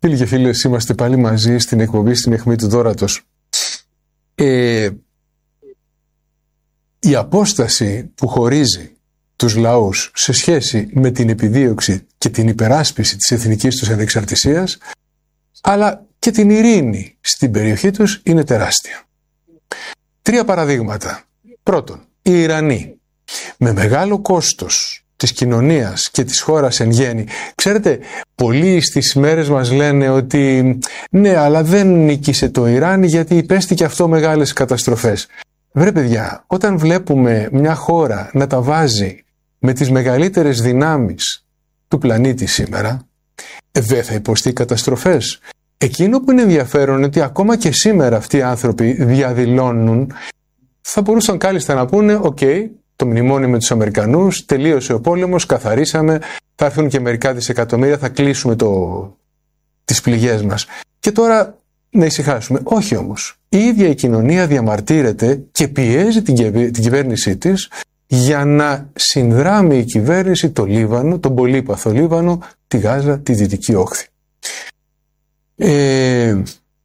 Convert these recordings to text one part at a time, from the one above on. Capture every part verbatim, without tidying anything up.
Φίλοι και φίλες, είμαστε πάλι μαζί στην εκπομπή στην αιχμή του δώρατος. Ε, η απόσταση που χωρίζει τους λαούς σε σχέση με την επιδίωξη και την υπεράσπιση της εθνικής τους ανεξαρτησίας, αλλά και την ειρήνη στην περιοχή τους, είναι τεράστια. Τρία παραδείγματα. Πρώτον, οι Ιρανοί, με μεγάλο κόστος της κοινωνίας και της χώρας εν γέννη. Ξέρετε, πολλοί στις μέρες μας λένε ότι ναι, αλλά δεν νίκησε το Ιράν γιατί υπέστη αυτό μεγάλες καταστροφές. Βρε παιδιά, όταν βλέπουμε μια χώρα να τα βάζει με τις μεγαλύτερες δυνάμεις του πλανήτη σήμερα, δεν θα υποστεί καταστροφές. Εκείνο που είναι ενδιαφέρον είναι ότι ακόμα και σήμερα αυτοί οι άνθρωποι διαδηλώνουν, θα μπορούσαν κάλλιστα να πούνε «ΟΚ, okay, το μνημόνιο με τους Αμερικανούς, τελείωσε ο πόλεμος, καθαρίσαμε, θα έρθουν και μερικά δισεκατομμύρια, θα κλείσουμε το, τις πληγές μας. Και τώρα να ησυχάσουμε». Όχι όμως. Η ίδια η κοινωνία διαμαρτύρεται και πιέζει την, την κυβέρνησή της για να συνδράμει η κυβέρνηση το Λίβανο, τον πολύπαθο Λίβανο, τη Γάζα, τη Δυτική Όχθη. Ε,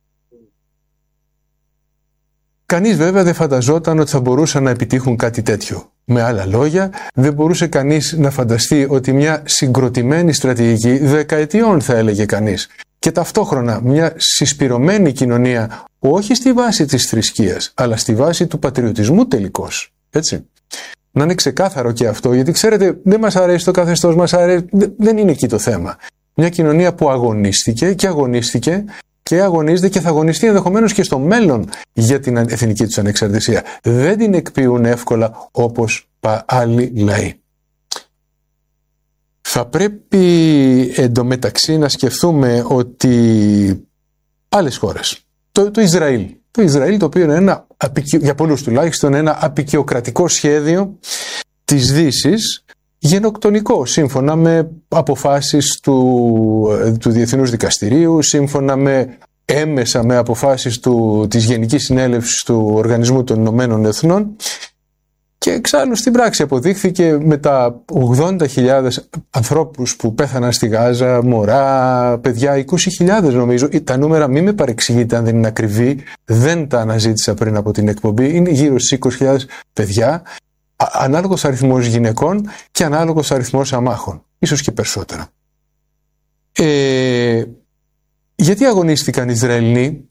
κανείς βέβαια δεν φανταζόταν ότι θα μπορούσαν να επιτύχουν κάτι τέτοιο. Με άλλα λόγια, δεν μπορούσε κανείς να φανταστεί ότι μια συγκροτημένη στρατηγική δεκαετιών, θα έλεγε κανείς, και ταυτόχρονα μια συσπυρωμένη κοινωνία, όχι στη βάση της θρησκείας, αλλά στη βάση του πατριωτισμού τελικώς. Έτσι. Να είναι ξεκάθαρο και αυτό, γιατί ξέρετε, δεν μας αρέσει το καθεστώς, μας αρέσει, δεν είναι εκεί το θέμα. Μια κοινωνία που αγωνίστηκε και αγωνίστηκε και αγωνίζεται και θα αγωνιστεί ενδεχομένως και στο μέλλον για την εθνική τους ανεξαρτησία. Δεν την εκποιούν εύκολα όπως άλλοι λαοί. Θα πρέπει εντωμεταξύ να σκεφτούμε ότι άλλες χώρες, το, το Ισραήλ, το Ισραήλ το οποίο είναι ένα, για πολλούς τουλάχιστον, ένα απικιοκρατικό σχέδιο της Δύσης, γενοκτονικό, σύμφωνα με αποφάσεις του, του Διεθνούς Δικαστηρίου, σύμφωνα με έμεσα με αποφάσεις του, της Γενικής Συνέλευσης του Οργανισμού των Ηνωμένων Εθνών, και εξάλλου στην πράξη αποδείχθηκε με τα ογδόντα χιλιάδες ανθρώπους που πέθαναν στη Γάζα, μωρά, παιδιά, είκοσι χιλιάδες νομίζω, τα νούμερα μην με παρεξηγείτε αν δεν είναι ακριβή, δεν τα αναζήτησα πριν από την εκπομπή, είναι γύρω στις είκοσι χιλιάδες παιδιά, ανάλογος αριθμός γυναικών και ανάλογος αριθμός αμάχων, ίσως και περισσότερα. Ε, γιατί αγωνίστηκαν οι Ισραηλοί?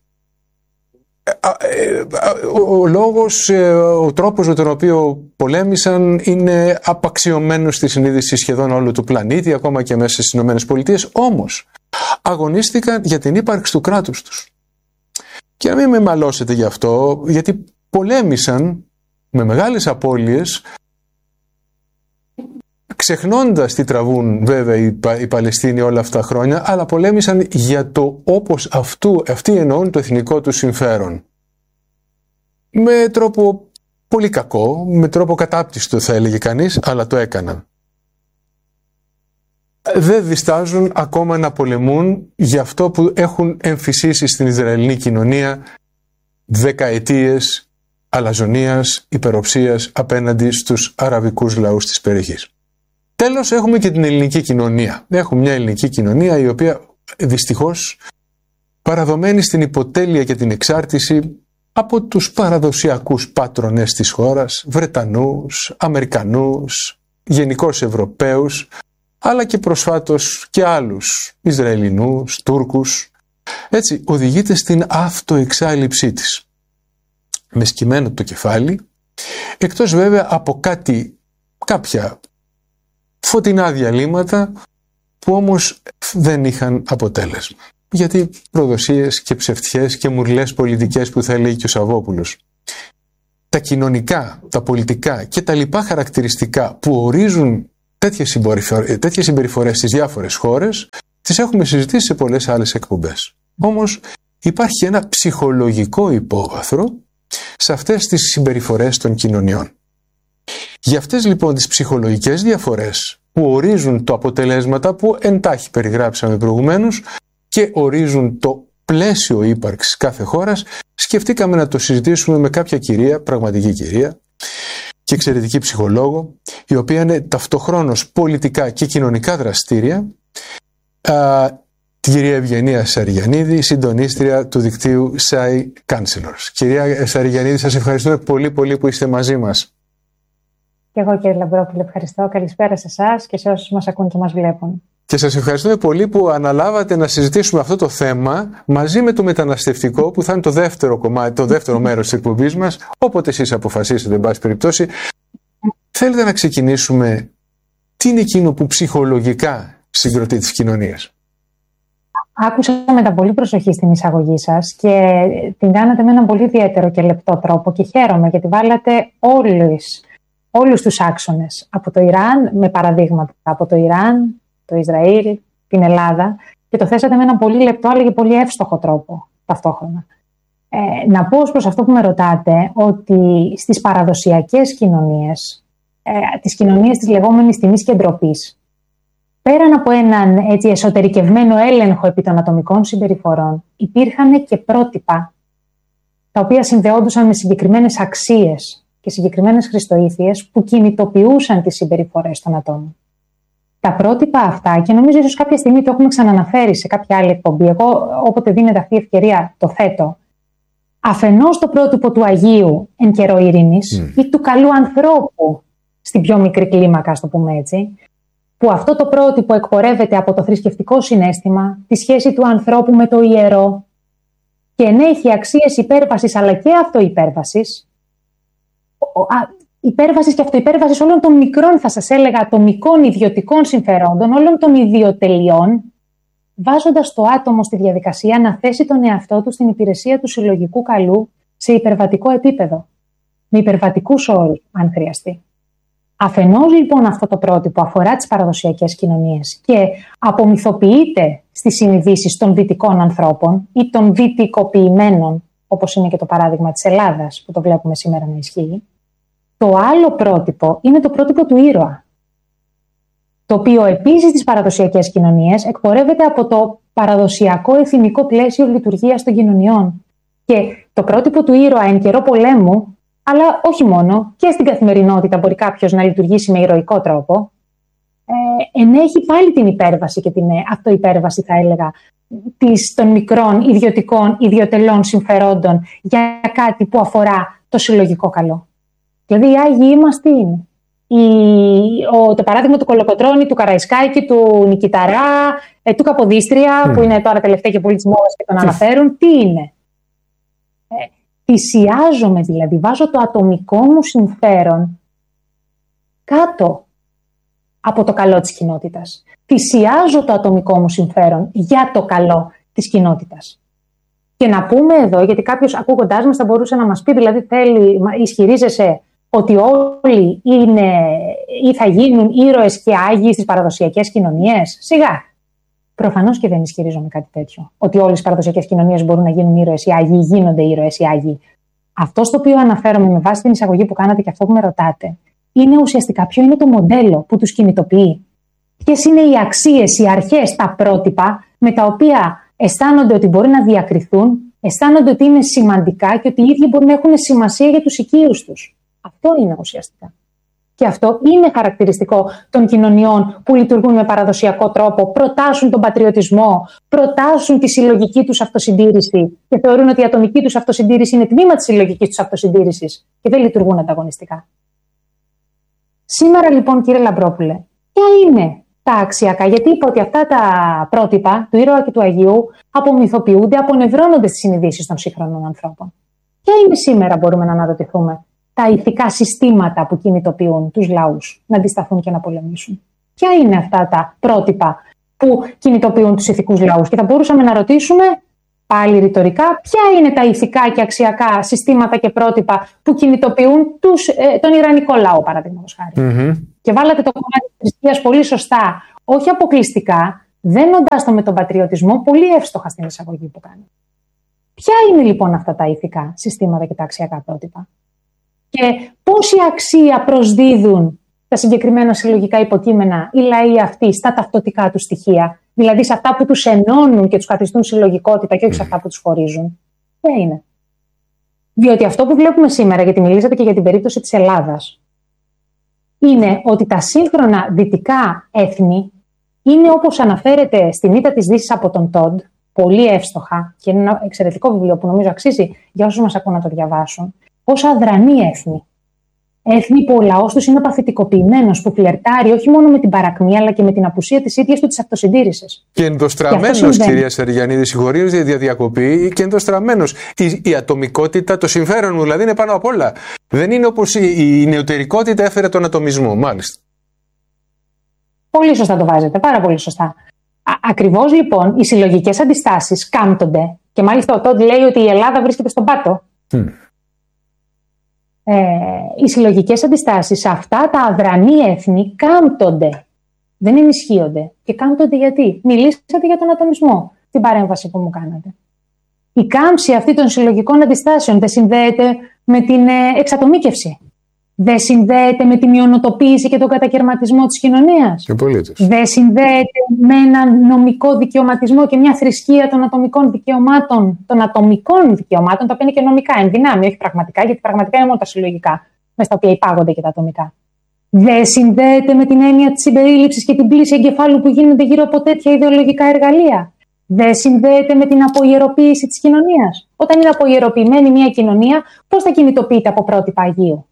Ο, ο λόγος, ο τρόπος με τον οποίο πολέμησαν είναι απαξιωμένος στη συνείδηση σχεδόν όλου του πλανήτη, ακόμα και μέσα στις Ηνωμένες Πολιτείες, όμως αγωνίστηκαν για την ύπαρξη του κράτους τους. Και να μην με μαλώσετε γι' αυτό, γιατί πολέμησαν με μεγάλες απώλειες, ξεχνώντας τι τραβούν βέβαια οι, Πα, οι Παλαιστίνοι όλα αυτά τα χρόνια, αλλά πολέμησαν για το όπως αυτού, αυτοί εννοούν το εθνικό του συμφέρον. Με τρόπο πολύ κακό, με τρόπο κατάπτυστο θα έλεγε κανείς, αλλά το έκαναν. Δεν διστάζουν ακόμα να πολεμούν για αυτό που έχουν εμφυσίσει στην Ισραηλινή κοινωνία δεκαετίες αλαζονίας, υπεροψίας απέναντι στους αραβικούς λαούς της περιοχής. Τέλος, έχουμε και την ελληνική κοινωνία. Έχουμε μια ελληνική κοινωνία η οποία δυστυχώς παραδομένη στην υποτέλεια και την εξάρτηση από τους παραδοσιακούς πάτρονες της χώρας, Βρετανούς, Αμερικανούς, γενικώς Ευρωπαίους, αλλά και προσφάτως και άλλους Ισραηλινούς, Τούρκους. Έτσι, οδηγείται στην αυτοεξάλειψή της. Με σκυμμένο το κεφάλι, εκτός βέβαια από κάτι, κάποια φωτεινά διαλύματα που όμως δεν είχαν αποτέλεσμα. Γιατί προδοσίες και ψευτιές και μουρλές πολιτικές που θα λέει και ο Σαββόπουλος. Τα κοινωνικά, τα πολιτικά και τα λοιπά χαρακτηριστικά που ορίζουν τέτοιες συμπεριφορές, τέτοιες συμπεριφορές στις διάφορες χώρες, τις έχουμε συζητήσει σε πολλές άλλες εκπομπές. Όμως υπάρχει ένα ψυχολογικό υπόβαθρο σε αυτές τις συμπεριφορές των κοινωνιών. Για αυτές λοιπόν τις ψυχολογικές διαφορές που ορίζουν το αποτελέσματα που εντάχει περιγράψαμε προηγουμένως και ορίζουν το πλαίσιο ύπαρξης κάθε χώρας, σκεφτήκαμε να το συζητήσουμε με κάποια κυρία, πραγματική κυρία και εξαιρετική ψυχολόγο, η οποία είναι ταυτοχρόνως πολιτικά και κοινωνικά δραστήρια, α, την κυρία Ευγενία Σαριγιαννίδη, συντονίστρια του δικτύου Σάι Counselors. Κυρία Σαριγιαννίδη, σας ευχαριστούμε πολύ πολύ που είστε μαζί μας. Και εγώ, κύριε Λαμπρόπουλε, ευχαριστώ. Καλησπέρα σε εσάς και σε όσους μας ακούν και μας βλέπουν. Και σας ευχαριστούμε πολύ που αναλάβατε να συζητήσουμε αυτό το θέμα μαζί με το μεταναστευτικό, που θα είναι το δεύτερο κομμάτι, το δεύτερο μέρος της εκπομπής μας, όποτε εσείς αποφασίσετε, εν πάση περιπτώσει. Θέλετε να ξεκινήσουμε, τι είναι εκείνο που ψυχολογικά συγκροτεί τις κοινωνίες? Άκουσα με τα πολύ προσοχή στην εισαγωγή σας και την κάνατε με έναν πολύ ιδιαίτερο και λεπτό τρόπο και χαίρομαι γιατί βάλατε όλους, όλους τους άξονες από το Ιράν, με παραδείγματα από το Ιράν, το Ισραήλ, την Ελλάδα, και το θέσατε με έναν πολύ λεπτό αλλά και πολύ εύστοχο τρόπο ταυτόχρονα. Ε, να πω ως προς αυτό που με ρωτάτε, ότι στις παραδοσιακές κοινωνίες, ε, τις κοινωνίες της λεγόμενης τιμής και ντροπής, πέραν από έναν έτσι εσωτερικευμένο έλεγχο επί των ατομικών συμπεριφορών, υπήρχαν και πρότυπα τα οποία συνδεόντουσαν με συγκεκριμένες αξίες και συγκεκριμένες χριστοήθειες που κινητοποιούσαν τις συμπεριφορές των ατόμων. Τα πρότυπα αυτά, και νομίζω ίσως κάποια στιγμή το έχουμε ξαναναφέρει σε κάποια άλλη εκπομπή, εγώ όποτε δίνεται αυτή η ευκαιρία το θέτω, αφενός το πρότυπο του Αγίου εν καιρό ειρήνης mm. ή του καλού ανθρώπου στην πιο μικρή κλίμακα, ας το πούμε έτσι, που αυτό το πρότυπο εκπορεύεται από το θρησκευτικό συναίσθημα, τη σχέση του ανθρώπου με το ιερό και ενέχει αξίες υπέρβασης αλλά και αυτοϋπέρβασης, υπέρβασης και αυτοϋπέρβασης όλων των μικρών, θα σας έλεγα, ατομικών ιδιωτικών συμφερόντων, όλων των ιδιοτελειών, βάζοντας το άτομο στη διαδικασία να θέσει τον εαυτό του στην υπηρεσία του συλλογικού καλού σε υπερβατικό επίπεδο, με υπερβατικούς όρους, αν χρειαστεί. Αφενός λοιπόν αυτό το πρότυπο αφορά τις παραδοσιακές κοινωνίες και απομυθοποιείται στις συνειδήσεις των δυτικών ανθρώπων ή των δυτικοποιημένων, όπως είναι και το παράδειγμα της Ελλάδας που το βλέπουμε σήμερα να ισχύει. Το άλλο πρότυπο είναι το πρότυπο του ήρωα, το οποίο επίσης στις παραδοσιακές κοινωνίες εκπορεύεται από το παραδοσιακό εθνικό πλαίσιο λειτουργίας των κοινωνιών. Και το πρότυπο του ήρωα εν καιρό πολέμου, αλλά όχι μόνο, και στην καθημερινότητα μπορεί κάποιος να λειτουργήσει με ηρωικό τρόπο, ε, ενέχει πάλι την υπέρβαση και την αυτοϋπέρβαση, θα έλεγα, της, των μικρών ιδιωτικών, ιδιωτελών συμφερόντων για κάτι που αφορά το συλλογικό καλό. Δηλαδή οι Άγιοι μας τι είναι? Η, ο, το παράδειγμα του Κολοκοτρώνη, του Καραϊσκάκη, του Νικηταρά, ε, του Καποδίστρια, mm. που είναι τώρα τελευταία και πολύ της μόδας και τον αναφέρουν, τι είναι? Ε, θυσιάζομαι δηλαδή, βάζω το ατομικό μου συμφέρον κάτω από το καλό της κοινότητας. Θυσιάζω το ατομικό μου συμφέρον για το καλό της κοινότητας. Και να πούμε εδώ, γιατί κάποιος ακούγοντάς μας θα μπορούσε να μας πει, δηλαδή θέλει, ισχυρίζεσαι ότι όλοι είναι ή θα γίνουν ήρωες και άγιοι στις παραδοσιακές κοινωνίες. Σιγά. Προφανώς και δεν ισχυρίζομαι κάτι τέτοιο. Ότι όλες οι παραδοσιακές κοινωνίες μπορούν να γίνουν ήρωες ή άγιοι, γίνονται ήρωες ή άγιοι. Αυτό στο οποίο αναφέρομαι με βάση την εισαγωγή που κάνατε και αυτό που με ρωτάτε, είναι ουσιαστικά ποιο είναι το μοντέλο που τους κινητοποιεί. Ποιες είναι οι αξίες, οι αρχές, τα πρότυπα με τα οποία αισθάνονται ότι μπορεί να διακριθούν, αισθάνονται ότι είναι σημαντικά και ότι οι ίδιοι μπορούν να έχουν σημασία για τους οικείους τους. Αυτό είναι ουσιαστικά. Και αυτό είναι χαρακτηριστικό των κοινωνιών που λειτουργούν με παραδοσιακό τρόπο, προτάσουν τον πατριωτισμό, προτάσουν τη συλλογική τους αυτοσυντήρηση και θεωρούν ότι η ατομική τους αυτοσυντήρηση είναι τμήμα της συλλογικής τους αυτοσυντήρησης και δεν λειτουργούν ανταγωνιστικά. Σήμερα λοιπόν, κύριε Λαμπρόπουλε, ποια είναι τα αξιακά? Γιατί είπα ότι αυτά τα πρότυπα του ήρωα και του Αγίου απομυθοποιούνται, απονευρώνονται στις συνειδήσεις των σύγχρονων ανθρώπων. Ποια είναι σήμερα, μπορούμε να αναρωτηθούμε, τα ηθικά συστήματα που κινητοποιούν τους λαούς να αντισταθούν και να πολεμήσουν? Ποια είναι αυτά τα πρότυπα που κινητοποιούν τους ηθικούς λαούς? Και θα μπορούσαμε να ρωτήσουμε πάλι ρητορικά, ποια είναι τα ηθικά και αξιακά συστήματα και πρότυπα που κινητοποιούν τους, ε, τον Ιρανικό λαό, παραδείγματος χάρη. Mm-hmm. Και βάλατε το κομμάτι της θρησκείας πολύ σωστά, όχι αποκλειστικά, δένοντας το με τον πατριωτισμό, πολύ εύστοχα στην εισαγωγή που κάνει. Ποια είναι λοιπόν αυτά τα ηθικά συστήματα και τα αξιακά πρότυπα? Και πόση αξία προσδίδουν τα συγκεκριμένα συλλογικά υποκείμενα οι λαοί αυτοί στα ταυτοτικά του στοιχεία, δηλαδή σε αυτά που τους ενώνουν και τους καθιστούν συλλογικότητα και όχι σε αυτά που τους χωρίζουν? Ποια είναι? Διότι αυτό που βλέπουμε σήμερα, γιατί μιλήσατε και για την περίπτωση της Ελλάδας, είναι ότι τα σύγχρονα δυτικά έθνη είναι όπως αναφέρεται στην Ήττα της Δύσης από τον Τόντ, πολύ εύστοχα, και είναι ένα εξαιρετικό βιβλίο που νομίζω αξίζει για όσους μας ακούν να το διαβάσουν, ως αδρανή έθνη. Έθνη που ο λαός τους είναι παθητικοποιημένος, που φλερτάρει όχι μόνο με την παρακμή, αλλά και με την απουσία της ίδιας του της αυτοσυντήρησης. Και ενδοστραμμένος, κυρία Σεργιανίδη, συγχωρείτε για διακοπή, και ενδοστραμμένος. Η, η ατομικότητα, το συμφέρον μου δηλαδή, είναι πάνω απ' όλα. Δεν είναι όπως η, η νεωτερικότητα έφερε τον ατομισμό, μάλιστα. Πολύ σωστά το βάζετε, πάρα πολύ σωστά. Α, ακριβώς λοιπόν, οι συλλογικές αντιστάσεις κάμπτονται, και μάλιστα ο Τόντ λέει ότι η Ελλάδα βρίσκεται στον πάτο. Mm. Ε, οι συλλογικές αντιστάσεις σε αυτά τα αδρανή έθνη κάμπτονται, δεν ενισχύονται. Και κάμπτονται γιατί? Μιλήσατε για τον ατομισμό στην παρέμβαση που μου κάνατε. Η κάμψη αυτή των συλλογικών αντιστάσεων δεν συνδέεται με την ε, εξατομίκευση. Δεν συνδέεται με τη μειονοτοποίηση και τον κατακαιρματισμό της κοινωνίας. Δεν συνδέεται με έναν νομικό δικαιωματισμό και μια θρησκεία των ατομικών δικαιωμάτων, των ατομικών δικαιωμάτων, τα οποία είναι και νομικά εν δυνάμει, όχι πραγματικά, γιατί πραγματικά είναι μόνο τα συλλογικά, με στα οποία υπάγονται και τα ατομικά. Δεν συνδέεται με την έννοια της συμπερίληψης και την πλήση εγκεφάλου που γίνεται γύρω από τέτοια ιδεολογικά εργαλεία. Δεν συνδέεται με την αποιεροποίηση της κοινωνίας. Όταν είναι αποιεροποιημένη μια κοινωνία, πώς θα κινητοποιείται από πρότυπα Αγίου?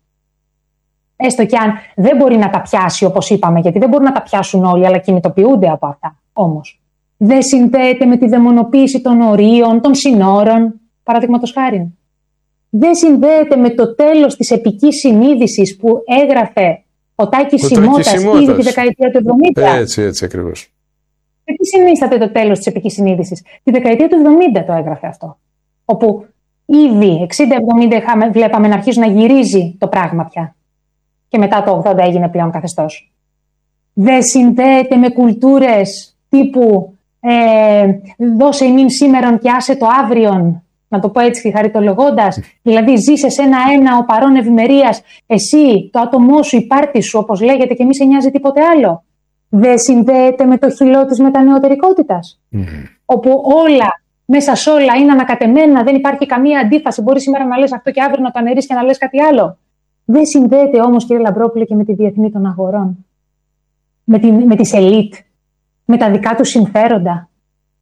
Έστω κι αν δεν μπορεί να τα πιάσει, όπως είπαμε, γιατί δεν μπορούν να τα πιάσουν όλοι, αλλά κινητοποιούνται από αυτά. Όμως, δεν συνδέεται με τη δαιμονοποίηση των ορίων, των συνόρων, παραδείγματος χάριν. Δεν συνδέεται με το τέλος της επικής συνείδησης που έγραφε ο Τάκης Σιμώτας ήδη τη δεκαετία του εβδομήντα. Έτσι, έτσι ακριβώς. Και τι συνίσταται το τέλος της επικής συνείδησης? Τη δεκαετία του εβδομήντα το έγραφε αυτό. Όπου ήδη εξήντα εβδομήντα βλέπαμε να αρχίζει να γυρίζει το πράγμα πια. Και μετά το ογδόντα έγινε πλέον καθεστώς. Δεν συνδέεται με κουλτούρες τύπου ε, δώσε ημίν σήμερον και άσε το αύριον, να το πω έτσι χαριτολογώντας, δηλαδή ζήσε σε ένα-ένα ο παρόν ευημερίας, εσύ, το άτομό σου, η πάρτη σου, όπως λέγεται, και μη σε νοιάζει τίποτε άλλο. Δεν συνδέεται με το χυλό της μετανεωτερικότητας, mm. όπου όλα, μέσα σ' όλα είναι ανακατεμένα, δεν υπάρχει καμία αντίφαση, μπορεί σήμερα να λες αυτό και αύριο να το αναιρείς και να λες κάτι άλλο. Δεν συνδέεται όμως, κύριε Λαμπρόπουλε, και με τη διεθνή των αγορών, με, την, με τις ελίτ, με τα δικά του συμφέροντα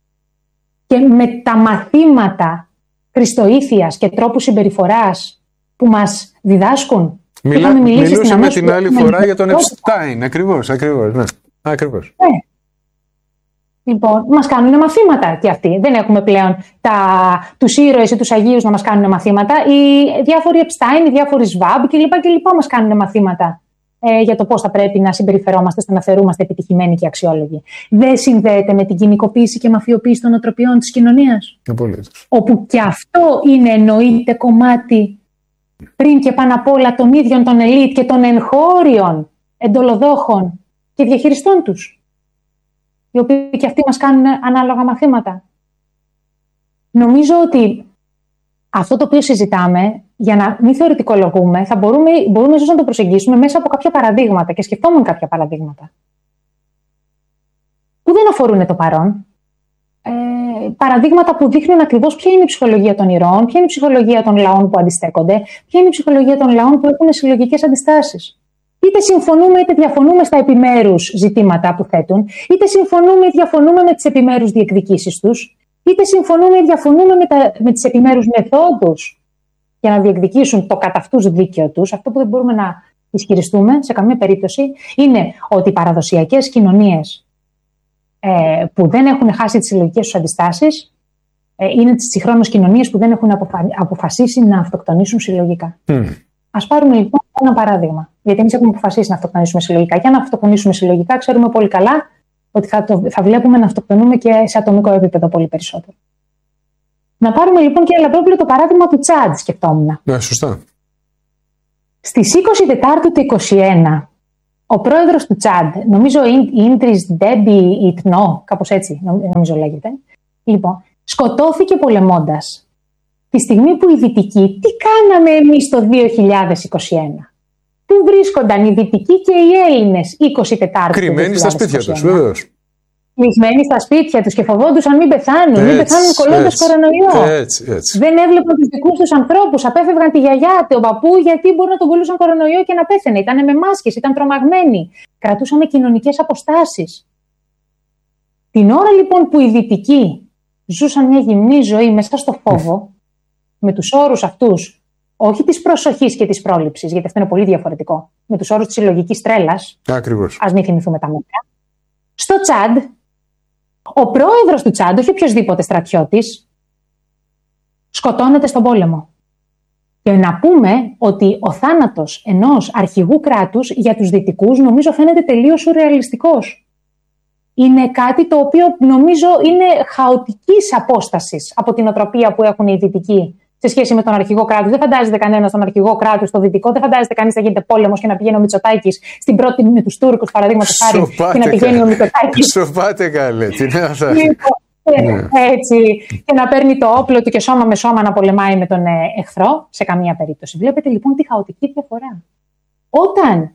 και με τα μαθήματα χριστοήθειας και τρόπου συμπεριφοράς που μας διδάσκουν. Μιλά, μιλούσαμε την άλλη φορά για τον Επστάιν, ακριβώς, ακριβώς, ναι, ακριβώς. Ναι. Λοιπόν, μας κάνουν μαθήματα και αυτοί. Δεν έχουμε πλέον τα, τους ήρωες ή τους Αγίους να μας κάνουν μαθήματα. Οι διάφοροι Επστάιν, οι διάφοροι Σβάμπ κλπ. κλπ. Μας κάνουν μαθήματα ε, για το πώς θα πρέπει να συμπεριφερόμαστε ώστε να θεωρούμαστε επιτυχημένοι και αξιόλογοι. Δεν συνδέεται με την κοινικοποίηση και μαφιοποίηση των οτροπιών της κοινωνίας. Απολύτως. Όπου και αυτό είναι εννοείται κομμάτι πριν και πάνω απ' όλα των ίδιων των ελίτ και των εγχώριων εντολοδόχων και διαχειριστών τους, οι οποίοι και αυτοί μας κάνουν ανάλογα μαθήματα. Νομίζω ότι αυτό το οποίο συζητάμε, για να μην θεωρητικολογούμε, θα μπορούμε, μπορούμε ίσως να το προσεγγίσουμε μέσα από κάποια παραδείγματα, και σκεφτόμουν κάποια παραδείγματα που δεν αφορούν το παρόν. Ε, παραδείγματα που δείχνουν ακριβώς ποια είναι η ψυχολογία των ηρώων, ποια είναι η ψυχολογία των λαών που αντιστέκονται, ποια είναι η ψυχολογία των λαών που έχουν συλλογικές αντιστάσεις. Είτε συμφωνούμε είτε διαφωνούμε στα επιμέρους ζητήματα που θέτουν, είτε συμφωνούμε ή διαφωνούμε με τις επιμέρους διεκδικήσεις τους, είτε συμφωνούμε ή διαφωνούμε με, τα, με τις επιμέρους μεθόδους για να διεκδικήσουν το κατά αυτούς δίκαιο τους. Αυτό που δεν μπορούμε να ισχυριστούμε σε καμία περίπτωση είναι ότι οι παραδοσιακές κοινωνίες ε, που δεν έχουν χάσει τις συλλογικές τους αντιστάσεις ε, είναι τις συγχρόνως κοινωνίες που δεν έχουν αποφα... αποφασίσει να αυτοκτονήσουν συλλογικά. Mm. Ας πάρουμε λοιπόν ένα παράδειγμα. Γιατί εμείς έχουμε αποφασίσει να αυτοκτονήσουμε συλλογικά. Και αν αυτοκτονήσουμε συλλογικά, ξέρουμε πολύ καλά ότι θα, το, θα βλέπουμε να αυτοκτονούμε και σε ατομικό επίπεδο πολύ περισσότερο. Να πάρουμε λοιπόν, κύριε Λαμπρόπουλε, το παράδειγμα του Τσάντ, σκεφτόμουν. Ναι, σωστά. Στις είκοσι Τετάρτου του είκοσι ένα, ο πρόεδρος του Τσάντ, νομίζω Ίντρις Ντέμπι Ιτνό, κάπως έτσι νομίζω λέγεται, λοιπόν, σκοτώθηκε πολεμώντας. Τη στιγμή που οι Δυτικοί, τι κάναμε εμείς το δύο χιλιάδες είκοσι ένα? Πού βρίσκονταν οι Δυτικοί και οι Έλληνες είκοσι Τετάρτου. Κρυμμένοι στα σπίτια τους, βεβαίως. Κλεισμένοι στα σπίτια τους και φοβόντουσαν μην πεθάνουν, έτσι, μην πεθάνουν κολλώντας κορονοϊό. Έτσι, έτσι. Δεν έβλεπαν τους δικούς τους ανθρώπους, απέφευγαν τη γιαγιά, τον παππού, γιατί μπορεί να τον κολλούσαν κορονοϊό και να πέθαινε. Ήταν με μάσκες, ήταν τρομαγμένοι. Κρατούσαμε κοινωνικές αποστάσεις. Την ώρα λοιπόν που οι Δυτικοί ζούσαν μια γυμνή ζωή μέσα στο φόβο, με τους όρους αυτούς, όχι της προσοχής και της πρόληψης, γιατί αυτό είναι πολύ διαφορετικό, με τους όρους της συλλογικής τρέλας, Ακριβώς. ας μην θυμηθούμε τα μέτρα, στο Τσάντ, ο πρόεδρος του Τσάντ, όχι οποιοσδήποτε στρατιώτης, σκοτώνεται στον πόλεμο. Και να πούμε ότι ο θάνατος ενός αρχηγού κράτους για τους Δυτικούς νομίζω φαίνεται τελείως σουρεαλιστικός. Είναι κάτι το οποίο νομίζω είναι χαοτικής απόστασης από την οτροπία που έχουν οι Δυτικοί σε σχέση με τον αρχηγό κράτους. Δεν φαντάζεται κανένας τον αρχηγό κράτους στο Δυτικό, δεν φαντάζεται κανείς να γίνεται πόλεμος και να πηγαίνει ο Μητσοτάκης στην πρώτη με τους Τούρκους, παραδείγματος χάρη, και να πηγαίνει ο Μητσοτάκης. Σοπάτε καλέ, τι είναι αυτά. Ναι. Έτσι, και να παίρνει το όπλο του και σώμα με σώμα να πολεμάει με τον ε, εχθρό, σε καμία περίπτωση. Βλέπετε λοιπόν τη χαοτική διαφορά. Όταν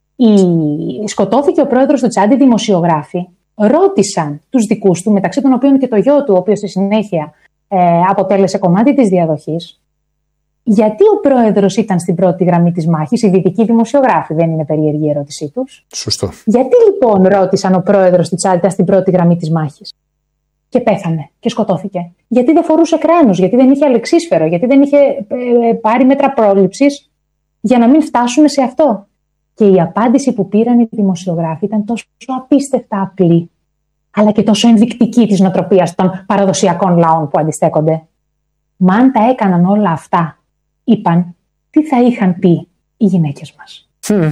η... σκοτώθηκε ο πρόεδρος του Τσάντ, οι δημοσιογράφοι ρώτησαν τους δικούς του, μεταξύ των οποίων και το γιο του, ο οποίος στη συνέχεια ε, αποτέλεσε κομμάτι της διαδοχής, γιατί ο πρόεδρος ήταν στην πρώτη γραμμή της μάχης. Οι δυτικοί δημοσιογράφοι, δεν είναι περίεργη η ερώτησή τους. Σωστό. Γιατί λοιπόν ρώτησαν ο πρόεδρος του Τσάντ ήταν στην πρώτη γραμμή της μάχης και πέθανε και σκοτώθηκε? Γιατί δεν φορούσε κράνος, γιατί δεν είχε αλεξίσφαιρο, γιατί δεν είχε ε, πάρει μέτρα πρόληψης για να μην φτάσουμε σε αυτό? Και η απάντηση που πήραν οι δημοσιογράφοι ήταν τόσο απίστευτα απλή, αλλά και τόσο ενδεικτική της νοοτροπίας των παραδοσιακών λαών που αντιστέκονται. Μα αν τα έκαναν όλα αυτά, είπαν, τι θα είχαν πει οι γυναίκες μας?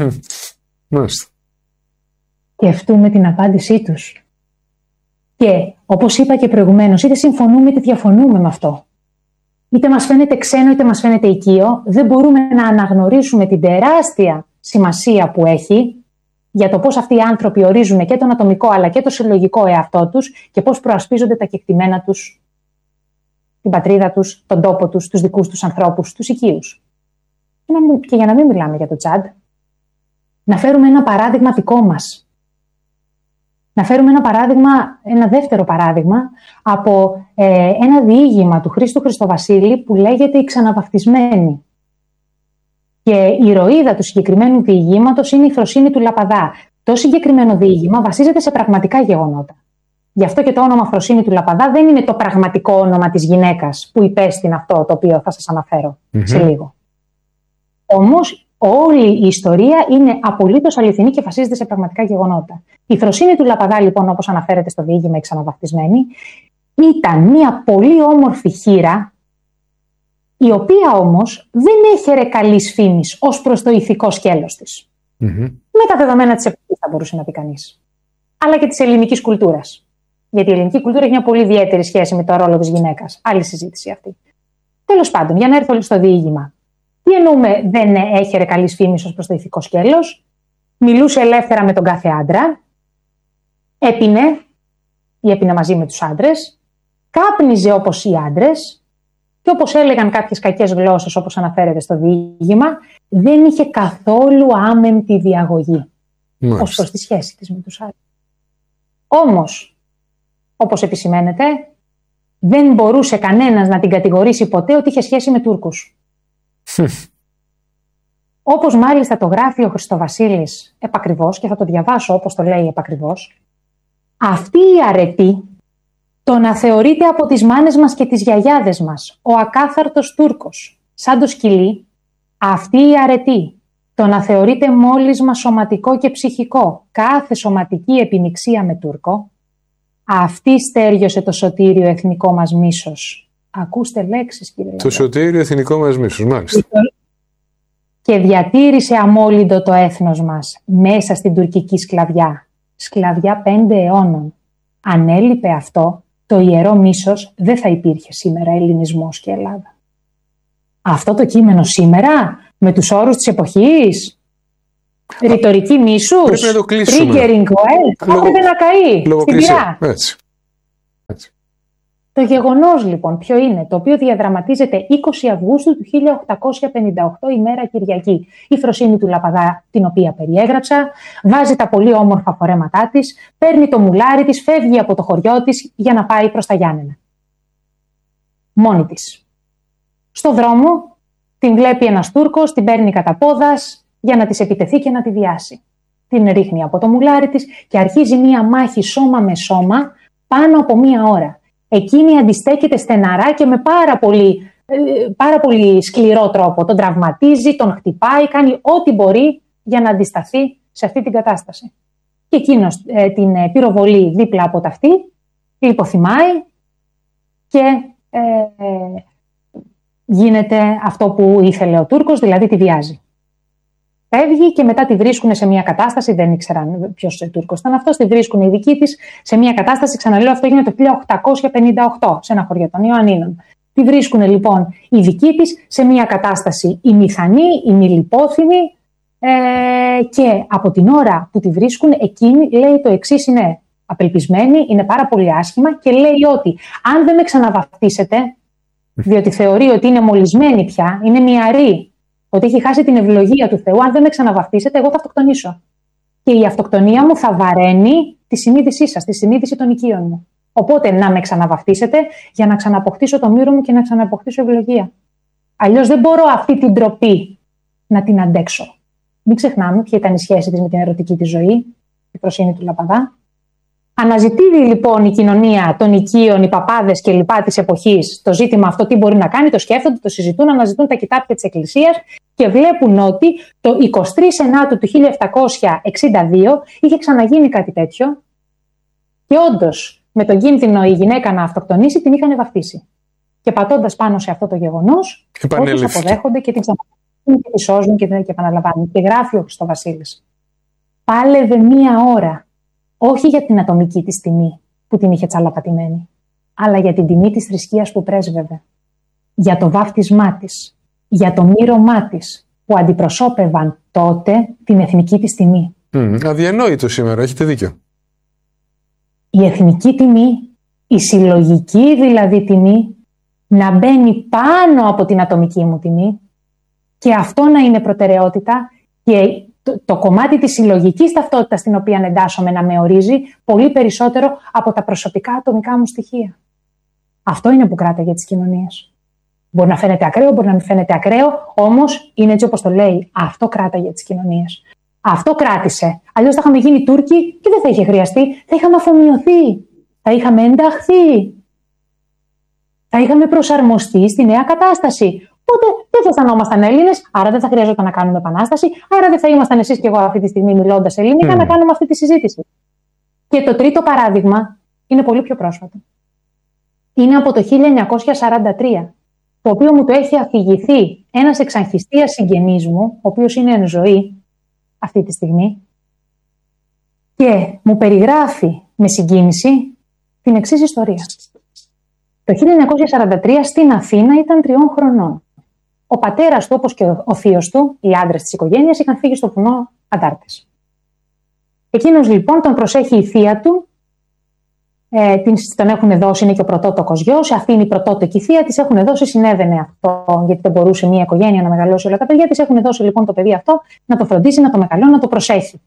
Μάλιστα. Σκεφτούμε την απάντησή τους. Και όπως είπα και προηγουμένως, είτε συμφωνούμε είτε διαφωνούμε με αυτό, είτε μας φαίνεται ξένο είτε μας φαίνεται οικείο, δεν μπορούμε να αναγνωρίσουμε την τεράστια σημασία που έχει για το πώς αυτοί οι άνθρωποι ορίζουν και τον ατομικό αλλά και το συλλογικό εαυτό τους και πώς προασπίζονται τα κεκτημένα τους, την πατρίδα τους, τον τόπο τους, τους δικούς τους ανθρώπους, τους οικείους. Και για να μην μιλάμε για το Τσάντ, να φέρουμε ένα παράδειγμα δικό μας. Να φέρουμε ένα παράδειγμα, ένα δεύτερο παράδειγμα από ε, ένα διήγημα του Χρήστου Χριστοβασίλη που λέγεται «Η Ξαναβαφτισμένη». Και η ηρωίδα του συγκεκριμένου διηγήματος είναι η Φροσύνη του Λαπαδά. Το συγκεκριμένο διήγημα βασίζεται σε πραγματικά γεγονότα. Γι' αυτό και το όνομα Φροσύνη του Λαπαδά δεν είναι το πραγματικό όνομα της γυναίκας που υπέστην αυτό το οποίο θα σας αναφέρω mm-hmm. σε λίγο. Όμως όλη η ιστορία είναι απολύτως αληθινή και βασίζεται σε πραγματικά γεγονότα. Η Φροσύνη του Λαπαδά, λοιπόν, όπως αναφέρεται στο διήγημα «Η Ξαναβαφτισμένη», ήταν μια πολύ όμορφη χήρα, η οποία όμως δεν έχερε καλής φήμης ως προς το ηθικό σκέλος της. Mm-hmm. Με τα δεδομένα της εποχής, θα μπορούσε να πει κανείς. Αλλά και της ελληνικής κουλτούρας. Γιατί η ελληνική κουλτούρα έχει μια πολύ ιδιαίτερη σχέση με το ρόλο της γυναίκας. Άλλη συζήτηση αυτή. Τέλος πάντων, για να έρθω στο διήγημα. Τι εννοούμε δεν έχερε καλής φήμης ως προς το ηθικό σκέλος? Μιλούσε ελεύθερα με τον κάθε άντρα, έπινε ή έπινε μαζί με τους άντρες, κάπνιζε όπως οι άντρες και όπως έλεγαν κάποιες κακές γλώσσες, όπως αναφέρεται στο διήγημα, δεν είχε καθόλου άμεμπτη διαγωγή Μάλιστα. ως προς τη σχέση της με τους άντρες. Όμως, όπως επισημαίνεται, δεν μπορούσε κανένας να την κατηγορήσει ποτέ ότι είχε σχέση με Τούρκους. Όπως μάλιστα το γράφει ο Χριστοβασίλης επακριβώς, και θα το διαβάσω όπως το λέει επακριβώς, αυτή η αρετή, το να θεωρείται από τις μάνες μας και τις γιαγιάδες μας ο ακάθαρτος Τούρκος σαν το σκυλί, αυτή η αρετή, το να θεωρείται μόλισμα σωματικό και ψυχικό κάθε σωματική επιμιξία με Τούρκο, αυτή στέριωσε το σωτήριο εθνικό μας μίσος. Ακούστε λέξεις, κύριε. Το σωτήριο εθνικό μας μίσος, μάλιστα. Και διατήρησε αμόλυντο το έθνος μας μέσα στην τουρκική σκλαβιά. Σκλαβιά πέντε αιώνων. Αν έλειπε αυτό, το ιερό μίσος δεν θα υπήρχε σήμερα ελληνισμός και Ελλάδα. Αυτό το κείμενο σήμερα, με τους όρους της εποχής, ρητορική μίσους, πρέπει να το κλείσουμε. Triggering well, θα έπρεπε να καεί στην πυρά. Έτσι. Έτσι. Το γεγονός λοιπόν ποιο είναι? Το οποίο διαδραματίζεται είκοσι Αυγούστου του χίλια οκτακόσια πενήντα οκτώ, ημέρα Κυριακή. Η Φροσύνη του Λαπαδά, την οποία περιέγραψα, βάζει τα πολύ όμορφα φορέματά της, παίρνει το μουλάρι της, φεύγει από το χωριό της για να πάει προς τα Γιάννενα. Μόνη της. Στο δρόμο την βλέπει ένας Τούρκος, την παίρνει κατά πόδας για να της επιτεθεί και να τη βιάσει. Την ρίχνει από το μουλάρι της και αρχίζει μία μάχη σώμα με σώμα, πάνω από μία ώρα. Εκείνη αντιστέκεται στεναρά και με πάρα πολύ, πάρα πολύ σκληρό τρόπο. Τον τραυματίζει, τον χτυπάει, κάνει ό,τι μπορεί για να αντισταθεί σε αυτή την κατάσταση. Και εκείνος ε, την πυροβολεί δίπλα από ταυτί, λιποθυμάει και ε, ε, γίνεται αυτό που ήθελε ο Τούρκος, δηλαδή τη βιάζει. Φεύγει και μετά τη βρίσκουν σε μια κατάσταση, δεν ήξεραν ποιος Τούρκος ήταν αυτός, τη βρίσκουν οι δικοί της σε μια κατάσταση, ξαναλέω, αυτό γίνεται το χίλια οκτακόσια πενήντα οκτώ σε ένα χωριό των Ιωαννίνων. Τη βρίσκουν λοιπόν οι δικοί της σε μια κατάσταση ημιθανή, ημιλιπόθυμη ε, και από την ώρα που τη βρίσκουν εκείνη λέει το εξής, είναι απελπισμένη, είναι πάρα πολύ άσχημα και λέει ότι αν δεν με ξαναβαφτίσετε, διότι θεωρεί ότι είναι μολυσμένη πια, είναι μυαρή, ότι έχει χάσει την ευλογία του Θεού, αν δεν με ξαναβαφτίσετε, εγώ θα αυτοκτονήσω. Και η αυτοκτονία μου θα βαραίνει τη συνείδησή σας, τη συνείδηση των οικείων μου. Οπότε να με ξαναβαφτίσετε για να ξαναποκτήσω το μύρο μου και να ξαναποκτήσω ευλογία. Αλλιώς δεν μπορώ αυτή την ντροπή να την αντέξω. Μην ξεχνάμε ποια ήταν η σχέση της με την ερωτική της ζωή, η προσύνη του Λαπαδά. Αναζητεί λοιπόν η κοινωνία των οικείων, οι παπάδες και λοιπά της εποχής το ζήτημα αυτό, τι μπορεί να κάνει, το σκέφτονται, το συζητούν, αναζητούν τα κοιτάπια της Εκκλησίας και βλέπουν ότι το εικοστή τρίτη Σεπτεμβρίου του χίλια επτακόσια εξήντα δύο είχε ξαναγίνει κάτι τέτοιο και όντως με τον κίνδυνο η γυναίκα να αυτοκτονήσει την είχαν βαφτίσει. Και πατώντας πάνω σε αυτό το γεγονός, όσους αποδέχονται και την ξαναβαφτίζουν και τη σώζουν και την επαναλαμβάνουν. Και γράφει ο Χριστοβασίλης. Πάλευε μία ώρα. Όχι για την ατομική της τιμή που την είχε τσαλαπατημένη, αλλά για την τιμή της θρησκείας που πρέσβευε. Για το βάφτισμά της, για το μύρωμά της που αντιπροσώπευαν τότε την εθνική της τιμή. Mm, αδιανόητο σήμερα, έχετε δίκιο. Η εθνική τιμή, η συλλογική δηλαδή τιμή, να μπαίνει πάνω από την ατομική μου τιμή και αυτό να είναι προτεραιότητα και Το, το κομμάτι της συλλογικής ταυτότητας στην οποία εντάσσομαι να με ορίζει πολύ περισσότερο από τα προσωπικά ατομικά μου στοιχεία. Αυτό είναι που κράταγε τις κοινωνίες. Μπορεί να φαίνεται ακραίο, μπορεί να μην φαίνεται ακραίο, όμως είναι έτσι όπως το λέει. Αυτό κράταγε τις κοινωνίες. Αυτό κράτησε. Αλλιώς θα είχαμε γίνει Τούρκοι και δεν θα είχε χρειαστεί. Θα είχαμε αφομοιωθεί. Θα είχαμε ενταχθεί. Θα είχαμε προσαρμοστεί στη νέα κατάσταση. Οπότε δεν θα αισθανόμασταν Έλληνες, άρα δεν θα χρειαζόταν να κάνουμε επανάσταση, άρα δεν θα ήμασταν εσείς και εγώ αυτή τη στιγμή μιλώντας ελληνικά mm. να κάνουμε αυτή τη συζήτηση. Και το τρίτο παράδειγμα είναι πολύ πιο πρόσφατο. Είναι από το χίλια εννιακόσια σαράντα τρία, το οποίο μου το έχει αφηγηθεί ένας εξαγχιστίας συγγενής μου, ο οποίος είναι εν ζωή αυτή τη στιγμή, και μου περιγράφει με συγκίνηση την εξής ιστορία. Το χίλια εννιακόσια σαράντα τρία στην Αθήνα ήταν τριών χρονών. Ο πατέρας του, όπως και ο θείος του, οι άντρες της οικογένειας, είχαν φύγει στο βουνό Αντάρτες. Εκείνος λοιπόν τον προσέχει η θεία του, ε, τον έχουν δώσει, είναι και ο πρωτότοκος γιος, αυτή η πρωτότοκη θεία, της έχουν δώσει, συνέβαινε αυτό, γιατί δεν μπορούσε μια οικογένεια να μεγαλώσει όλα τα παιδιά, της έχουν δώσει λοιπόν το παιδί αυτό να το φροντίσει, να το μεγαλώνει, να το προσέχει.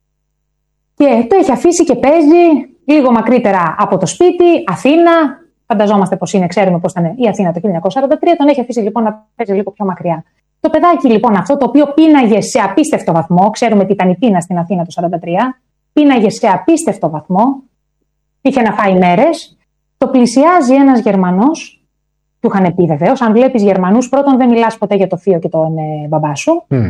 Και το έχει αφήσει και παίζει λίγο μακρύτερα από το σπίτι, Αθήνα. Φανταζόμαστε πως είναι, ξέρουμε πως ήταν η Αθήνα το χίλια εννιακόσια σαράντα τρία, τον έχει αφήσει λοιπόν να παίζει λίγο πιο μακριά. Το παιδάκι λοιπόν αυτό, το οποίο πίναγε σε απίστευτο βαθμό, ξέρουμε τι ήταν η πείνα στην Αθήνα το σαράντα τρία, πίναγε σε απίστευτο βαθμό, είχε να φάει μέρες, το πλησιάζει ένας Γερμανός, του είχαν πει βεβαίως, αν βλέπεις Γερμανούς, πρώτον δεν μιλάς ποτέ για το θείο και τον ε, μπαμπά σου. Mm.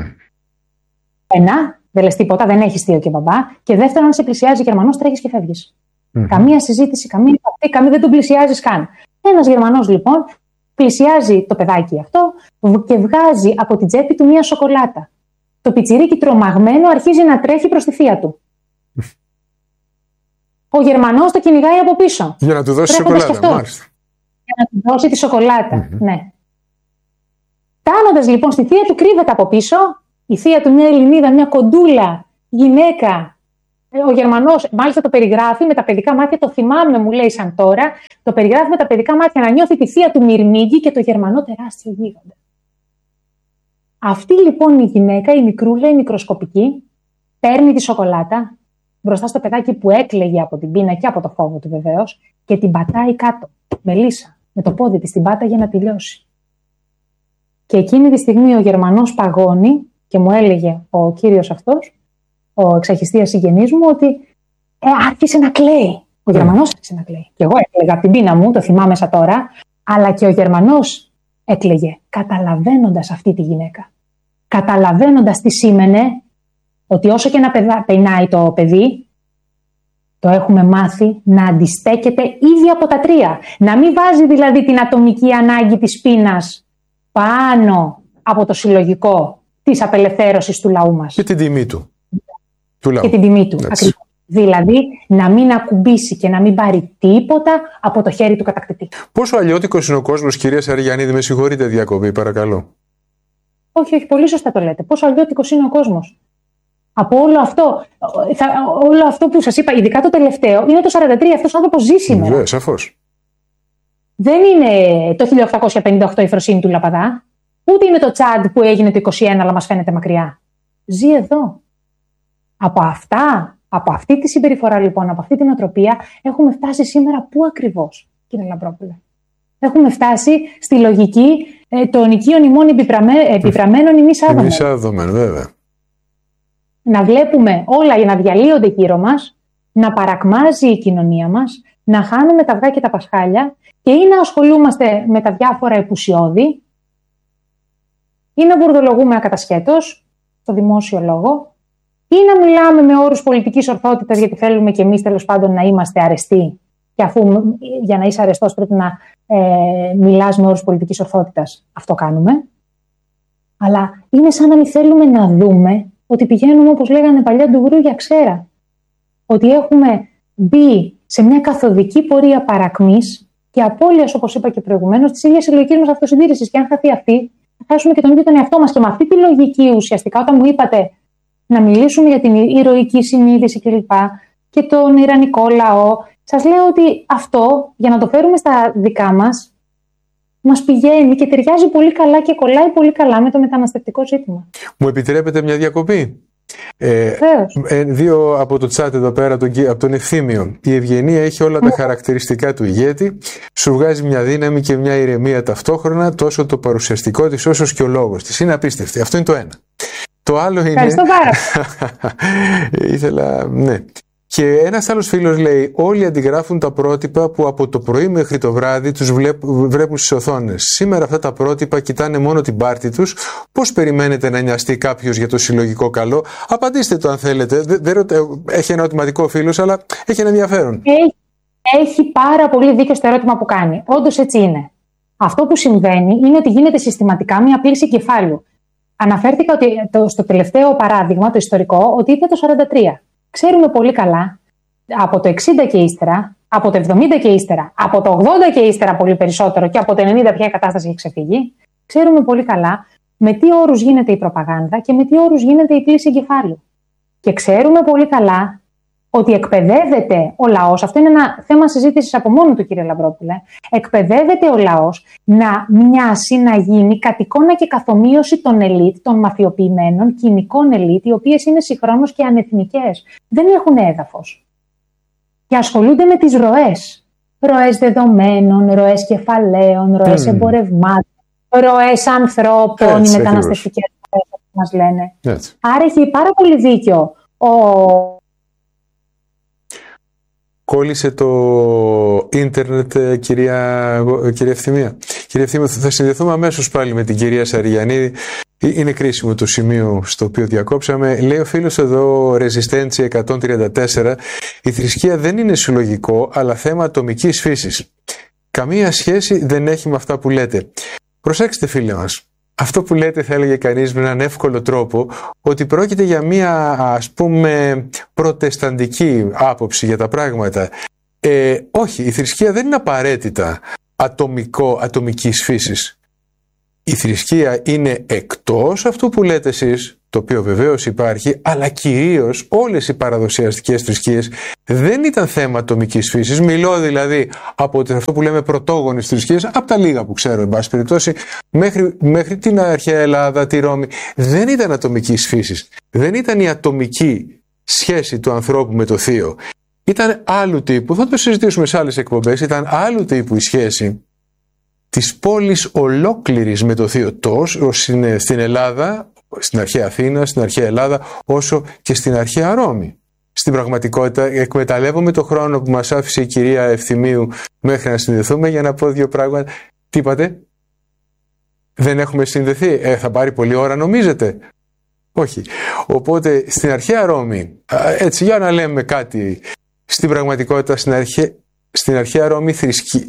Ένα, δεν λες τίποτα, δεν έχεις θείο και μπαμπά. Και δεύτερον, αν σε πλησιάζει Γερμανός, τρέχεις και φεύγεις. Mm-hmm. Καμία συζήτηση, καμία επαφή, καμία, δεν τον πλησιάζεις καν. Ένας Γερμανός λοιπόν πλησιάζει το παιδάκι αυτό και βγάζει από την τσέπη του μία σοκολάτα. Το πιτσιρίκι τρομαγμένο αρχίζει να τρέχει προς τη θεία του. Ο Γερμανός το κυνηγάει από πίσω. Για να του δώσει σοκολάτα, μάλιστα. Για να του δώσει τη σοκολάτα, mm-hmm. ναι. Φτάνοντας λοιπόν στη θεία του, κρύβεται από πίσω. Η θεία του, μια Ελληνίδα, μια κοντούλα γυναίκα. Ο Γερμανός, μάλιστα το περιγράφει με τα παιδικά μάτια, το θυμάμαι, μου λέει σαν τώρα, το περιγράφει με τα παιδικά μάτια να νιώθει τη θεία του μυρμήγκη και το Γερμανό τεράστιο γίγαντα. Αυτή λοιπόν η γυναίκα, η μικρούλα, η μικροσκοπική, παίρνει τη σοκολάτα μπροστά στο παιδάκι που έκλαιγε από την πείνα και από το φόβο του βεβαίως και την πατάει κάτω, μελίσσα, με το πόδι της την πάταγε να τελειώσει. Και εκείνη τη στιγμή ο Γερμανός παγώνει και μου έλεγε ο κύριος αυτός, ο εξαχιστίας συγγενής μου, ότι ε, άρχισε να κλαίει. Ο Mm. Γερμανός άρχισε να κλαίει. Και εγώ έκλαιγα από την πείνα μου, το θυμάμαι σαν τώρα, αλλά και ο Γερμανός έκλαιγε, καταλαβαίνοντας αυτή τη γυναίκα. Καταλαβαίνοντας τι σήμαινε ότι όσο και να πεινάει το παιδί, το έχουμε μάθει να αντιστέκεται ήδη από τα τρία. Να μην βάζει δηλαδή την ατομική ανάγκη της πείνας πάνω από το συλλογικό της απελευθέρωσης του λαού μας. Και την τιμή του. του λαού. Και την τιμή του, ακριβώς. Δηλαδή, να μην ακουμπήσει και να μην πάρει τίποτα από το χέρι του κατακτητή. Πόσο αλλιώτικος είναι ο κόσμος, κυρία Σαριανίδη, με συγχωρείτε διακοπή, παρακαλώ. Όχι, όχι, πολύ σωστά το λέτε. Πόσο αλλιώτικος είναι ο κόσμος. Από όλο αυτό, θα, όλο αυτό που σας είπα, ειδικά το τελευταίο, είναι το σαράντα τρία. Αυτός ο άνθρωπος ζει σήμερα. Βέβαια, σαφώς. Δεν είναι το χίλια οκτακόσια πενήντα οκτώ η φροσύνη του Λαπαδά, ούτε είναι το Τσάντ που έγινε το είκοσι ένα, αλλά μας φαίνεται μακριά. Ζει εδώ. Από αυτά, από αυτή τη συμπεριφορά λοιπόν, από αυτή την οτροπία, έχουμε φτάσει σήμερα πού ακριβώς, κύριε Λαμπρόπουλε? Έχουμε φτάσει στη λογική ε, των οικείων ημών επιπραμμένων ημείς άδομων. Ημείς άδομεν, βέβαια. Να βλέπουμε όλα για να διαλύονται γύρω μας, να παρακμάζει η κοινωνία μας, να χάνουμε τα αυγά και τα πασχάλια και ή να ασχολούμαστε με τα διάφορα επουσιώδη ή να μπουρδολογούμε ακατασχέτως στο δημόσιο λόγο ή να μιλάμε με όρους πολιτικής ορθότητας γιατί θέλουμε και εμείς τέλος πάντων να είμαστε αρεστοί και αφού για να είσαι αρεστός πρέπει να ε, μιλάς με όρους πολιτικής ορθότητας. Αυτό κάνουμε. Αλλά είναι σαν να μην θέλουμε να δούμε ότι πηγαίνουμε, όπως λέγανε παλιά, ντουβρού για ξέρα. Ότι έχουμε μπει σε μια καθοδική πορεία παρακμής και απώλειας, όπως είπα και προηγουμένως, της ίδιας συλλογικής μας αυτοσυντήρησης. Και αν χαθεί αυτή, θα χάσουμε και τον ίδιο τον εαυτό μας. Και με αυτή τη λογική, ουσιαστικά, όταν μου είπατε να μιλήσουμε για την ηρωική συνείδηση κλπ. Και τον ιρανικό λαό, σας λέω ότι αυτό, για να το φέρουμε στα δικά μας, μας πηγαίνει και ταιριάζει πολύ καλά και κολλάει πολύ καλά με το μεταναστευτικό ζήτημα. Μου επιτρέπετε μια διακοπή? Ε, ε, δύο από το chat εδώ πέρα, τον, από τον Ευθύμιο. Η ευγενία έχει όλα τα χαρακτηριστικά του ηγέτη. Σου βγάζει μια δύναμη και μια ηρεμία ταυτόχρονα, τόσο το παρουσιαστικό της όσο και ο λόγος της. Είναι απίστευτη. Αυτό είναι το ένα. Το άλλο είναι. Ευχαριστώ πάρα. Ήθελα. Ναι. Και ένας άλλος φίλος λέει: όλοι αντιγράφουν τα πρότυπα που από το πρωί μέχρι το βράδυ τους βλέπουν στις οθόνες. Σήμερα αυτά τα πρότυπα κοιτάνε μόνο την πάρτη τους. Πώς περιμένετε να νοιαστεί κάποιος για το συλλογικό καλό? Απαντήστε το αν θέλετε. Δεν, δεν, έχει ένα ερωτηματικό φίλος, αλλά έχει ένα ενδιαφέρον. Έχει, έχει πάρα πολύ δίκιο στο ερώτημα που κάνει. Όντως έτσι είναι. Αυτό που συμβαίνει είναι ότι γίνεται συστηματικά μια πλήση κεφάλου. Αναφέρθηκα ότι, το, στο τελευταίο παράδειγμα, το ιστορικό, ότι είπε το σαράντα τρία. Ξέρουμε πολύ καλά από το εξήντα και ύστερα, από το εβδομήντα και ύστερα, από το ογδόντα και ύστερα πολύ περισσότερο και από το ενενήντα πια η κατάσταση έχει ξεφύγει. Ξέρουμε πολύ καλά με τι όρους γίνεται η προπαγάνδα και με τι όρους γίνεται η πλήση εγκεφάλου. Και ξέρουμε πολύ καλά ότι εκπαιδεύεται ο λαός, αυτό είναι ένα θέμα συζήτησης από μόνο του, κύριε Λαμπρόπουλε, εκπαιδεύεται ο λαός να μοιάσει, να γίνει κατ' εικόνα και καθομοίωση των ελίτ, των μαφιοποιημένων κοινικών ελίτ, οι οποίες είναι συγχρόνως και ανεθνικές. Δεν έχουν έδαφος. Και ασχολούνται με τις ροές. Ροές δεδομένων, ροές κεφαλαίων, ροές mm. εμπορευμάτων, ροές ανθρώπων, έτσι, οι μεταναστευτικές ροές που μας λένε. Έτσι. Άρα έχει πάρα πολύ δίκιο ο... Κόλλησε το ίντερνετ, κυρία, κυρία Ευθυμία. Κυρία Ευθυμία, θα συνδεθούμε αμέσως πάλι με την κυρία Σαριανίδη. Είναι κρίσιμο το σημείο στο οποίο διακόψαμε. Λέει ο φίλος εδώ, Resistencia εκατόν τριάντα τέσσερα, η θρησκεία δεν είναι συλλογικό, αλλά θέμα ατομικής φύσης. Καμία σχέση δεν έχει με αυτά που λέτε. Προσέξτε, φίλε μας. Αυτό που λέτε θα έλεγε κανείς με έναν εύκολο τρόπο ότι πρόκειται για μια, ας πούμε, προτεσταντική άποψη για τα πράγματα. Ε, όχι, η θρησκεία δεν είναι απαραίτητα ατομικό, ατομικής φύσης. Η θρησκεία είναι εκτός αυτού που λέτε εσείς, το οποίο βεβαίως υπάρχει, αλλά κυρίως όλες οι παραδοσιαστικές θρησκείες δεν ήταν θέμα ατομικής φύσης. Μιλώ δηλαδή από αυτό που λέμε πρωτόγονες θρησκείες, από τα λίγα που ξέρω, εν πάση περιπτώσει, μέχρι, μέχρι την αρχαία Ελλάδα, τη Ρώμη. Δεν ήταν ατομικής φύσης. Δεν ήταν η ατομική σχέση του ανθρώπου με το Θείο. Ήταν άλλου τύπου, θα το συζητήσουμε σε άλλες εκπομπές, ήταν άλλου τύπου η σχέση της πόλης ολόκληρης με το Θείο, τόσο στην Ελλάδα, στην αρχαία Αθήνα, στην αρχαία Ελλάδα, όσο και στην αρχαία Ρώμη. στην πραγματικότητα εκμεταλλεύομαι το χρόνο που μας άφησε η κυρία Ευθυμίου μέχρι να συνδεθούμε για να πω δύο πράγματα. Τι είπατε? Δεν έχουμε συνδεθεί? Ε, θα πάρει πολλή ώρα νομίζετε? Όχι. Οπότε στην αρχαία Ρώμη, έτσι για να λέμε κάτι, στην πραγματικότητα στην αρχαία, στην αρχαία Ρώμη θρησκεία,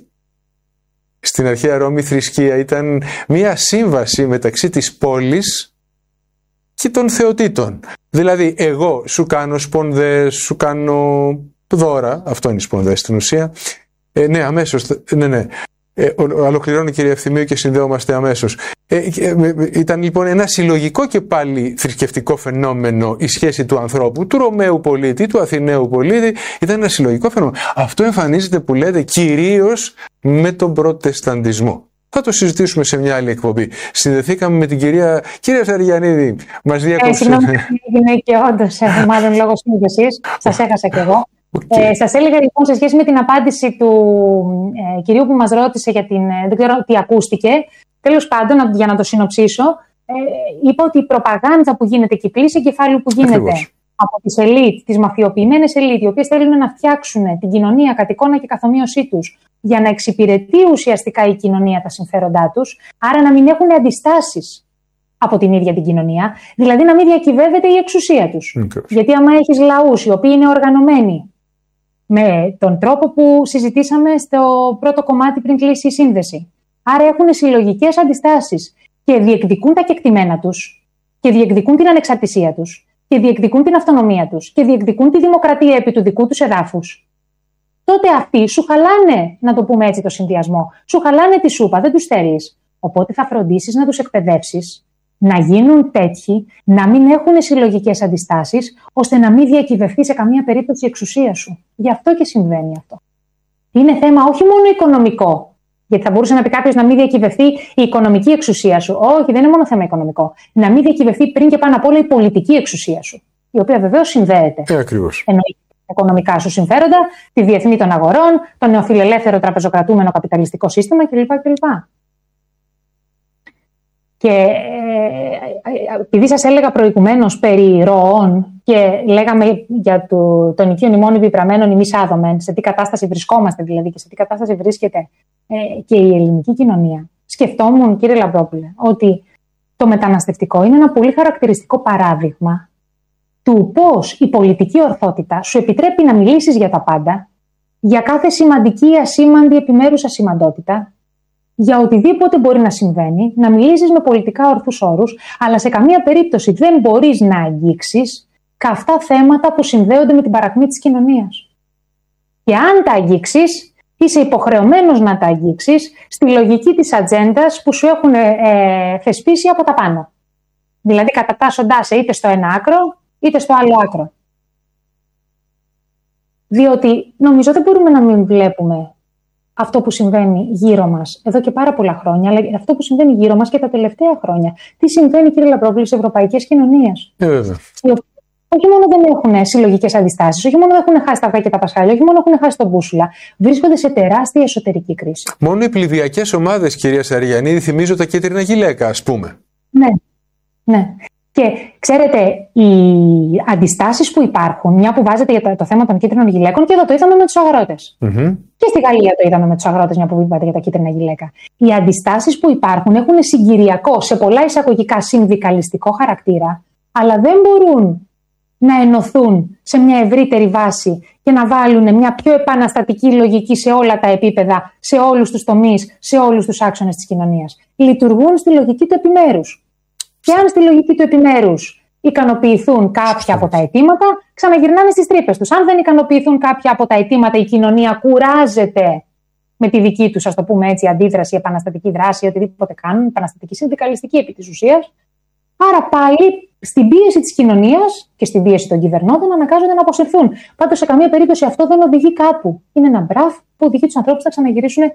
στην αρχαία Ρώμη θρησκεία ήταν μια σύμβαση μεταξύ της πόλης και των θεοτήτων. Δηλαδή εγώ σου κάνω σπονδές, σου κάνω δώρα, αυτό είναι οι σπονδές στην ουσία. Ε, ναι, αμέσως, ναι, ναι. Ε, ολοκληρώνει η κυρία Ευθυμίου και συνδέομαστε αμέσως. Ε, ε, ήταν λοιπόν ένα συλλογικό και πάλι θρησκευτικό φαινόμενο η σχέση του ανθρώπου, του Ρωμαίου πολίτη, του Αθηναίου πολίτη, ήταν ένα συλλογικό φαινόμενο. Αυτό εμφανίζεται που λέτε κυρίως με τον προτεσταντισμό. Θα το συζητήσουμε σε μια άλλη εκπομπή. Συνδεθήκαμε με την κυρία, κυρία Σαριανίδη. Μας διέκοψε. Ε, συγγνώμη, είναι και όντως, μάλλον λόγω σύνδεσης. Σας έχασα κι εγώ. Okay. Ε, σας έλεγα λοιπόν σε σχέση με την απάντηση του ε, κυρίου που μας ρώτησε για την. Ε, δεν ξέρω τι ακούστηκε. Τέλος πάντων, για να το συνοψίσω, ε, είπα ότι η προπαγάνδα που γίνεται και η πλήση εγκεφάλου που γίνεται Ακριβώς. από τις ελίτ, τις μαφιοποιημένες ελίτ, οι οποίες θέλουν να φτιάξουν την κοινωνία κατ' εικόνα και καθομοίωσή τους, για να εξυπηρετεί ουσιαστικά η κοινωνία τα συμφέροντά τους, άρα να μην έχουν αντιστάσεις από την ίδια την κοινωνία, δηλαδή να μην διακυβεύεται η εξουσία τους. Okay. Γιατί άμα έχεις λαούς οι οποίοι είναι οργανωμένοι με τον τρόπο που συζητήσαμε στο πρώτο κομμάτι πριν κλείσει η σύνδεση, άρα έχουν συλλογικές αντιστάσεις και διεκδικούν τα κεκτημένα τους και διεκδικούν την ανεξαρτησία τους και διεκδικούν την αυτονομία τους και διεκδικούν τη δημοκρατία επί του δικού τους εδάφους, τότε αυτοί σου χαλάνε, να το πούμε έτσι, το συνδυασμό. Σου χαλάνε τη σούπα, δεν τους θέλεις. Οπότε θα φροντίσεις να τους εκπαιδεύσεις, να γίνουν τέτοιοι, να μην έχουν συλλογικές αντιστάσεις, ώστε να μην διακυβευτεί σε καμία περίπτωση η εξουσία σου. Γι' αυτό και συμβαίνει αυτό. Είναι θέμα όχι μόνο οικονομικό, γιατί θα μπορούσε να πει κάποιος να μην διακυβευτεί η οικονομική εξουσία σου. Όχι, δεν είναι μόνο θέμα οικονομικό. Να μην διακυβευτεί πριν και πάνω απ' όλα η πολιτική εξουσία σου, η οποία βεβαίως συνδέεται. Ε, ακριβώς. Εννοείται οικονομικά σου συμφέροντα, τη διεθνή των αγορών, το νεοφιλελεύθερο τραπεζοκρατούμενο καπιταλιστικό σύστημα κλπ. κλπ. Και ε, επειδή σας έλεγα προηγουμένως περί ροών και λέγαμε για το, τον οικείον ημών επιπραμένων ημείς άδομεν, σε τι κατάσταση βρισκόμαστε δηλαδή και σε τι κατάσταση βρίσκεται ε, και η ελληνική κοινωνία, σκεφτόμουν, κύριε Λαμπρόπουλε, ότι το μεταναστευτικό είναι ένα πολύ χαρακτηριστικό παράδειγμα του πώς η πολιτική ορθότητα σου επιτρέπει να μιλήσεις για τα πάντα, για κάθε σημαντική ή ασήμαντη επιμέρους ασημαντότητα, για οτιδήποτε μπορεί να συμβαίνει, να μιλήσεις με πολιτικά ορθούς όρους, αλλά σε καμία περίπτωση δεν μπορείς να αγγίξεις καυτά θέματα που συνδέονται με την παρακμή της κοινωνίας. Και αν τα αγγίξεις, είσαι υποχρεωμένος να τα αγγίξεις στη λογική της ατζέντας που σου έχουν ε, θεσπίσει από τα πάνω. Δηλαδή κατατάσσοντάς σε είτε στο ένα άκρο, είτε στο άλλο άκρο. Διότι νομίζω δεν μπορούμε να μην βλέπουμε αυτό που συμβαίνει γύρω μας εδώ και πάρα πολλά χρόνια, αλλά αυτό που συμβαίνει γύρω μας και τα τελευταία χρόνια. Τι συμβαίνει, κύριε Λαμπρόπουλε, στις ευρωπαϊκές κοινωνίες. Ε, βέβαια. Όχι μόνο δεν έχουν συλλογικές αντιστάσεις, όχι μόνο έχουν χάσει τα αυγά και τα πασχάλια, όχι μόνο έχουν χάσει τον μπούσουλα, βρίσκονται σε τεράστια εσωτερική κρίση. Μόνο οι πληδιακές ομάδες, κυρία Σαριανίδη, θυμίζω τα κίτρινα γυλαίκα, ας πούμε. Ναι, ναι. Και ξέρετε, οι αντιστάσεις που υπάρχουν, μια που βάζετε για το, το θέμα των κίτρινων γυλαίκων, και εδώ το είδαμε με τους αγρότες. Mm-hmm. Και στη Γαλλία το είδαμε με τους αγρότες, μια που είπατε για τα κίτρινα γυλαίκα. Οι αντιστάσεις που υπάρχουν έχουν συγκυριακό, σε πολλά εισαγωγικά συνδικαλιστικό χαρακτήρα, αλλά δεν μπορούν να ενωθούν σε μια ευρύτερη βάση και να βάλουν μια πιο επαναστατική λογική σε όλα τα επίπεδα, σε όλους τους τομείς, σε όλους τους άξονες της κοινωνίας. Λειτουργούν στη λογική του επιμέρους. Και αν στη λογική του επιμέρους ικανοποιηθούν κάποια από τα αιτήματα, ξαναγυρνάνε στις τρύπες τους. Αν δεν ικανοποιηθούν κάποια από τα αιτήματα, η κοινωνία κουράζεται με τη δική τους, ας το πούμε έτσι, αντίδραση, επαναστατική δράση, οτιδήποτε κάνουν, επαναστατική συνδικαλιστική επί της ουσίας. Άρα πάλι στην πίεση της κοινωνίας και στην πίεση των κυβερνώντων αναγκάζονται να αποσυρθούν. Πάντως σε καμία περίπτωση αυτό δεν οδηγεί κάπου. Είναι ένα μπραφ που οδηγεί τους ανθρώπους να ξαναγυρίσουν